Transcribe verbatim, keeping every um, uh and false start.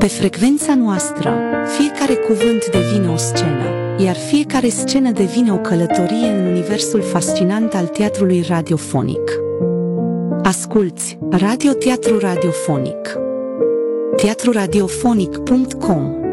Pe frecvența noastră, fiecare cuvânt devine o scenă, iar fiecare scenă devine o călătorie în universul fascinant al teatrului radiofonic. Asculți Radio Teatru Radiofonic. teatru radiofonic punct com